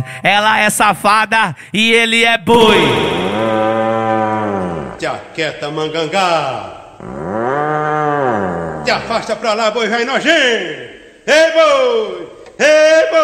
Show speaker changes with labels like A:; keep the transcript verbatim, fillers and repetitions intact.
A: Ela é safada e ele é boi.
B: Te aquieta, mangangá. Te afasta pra lá, boi vai nojento. Ei, boi! Ei, boi!